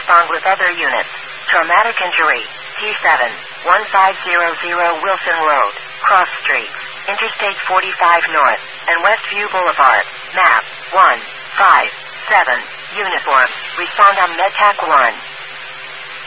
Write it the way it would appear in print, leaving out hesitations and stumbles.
respond with other units. Traumatic injury. T7, 1500 Wilson Road, Cross Street, Interstate 45 North, and Westview Boulevard. Map 157. Uniform. Respond on MedTac 1.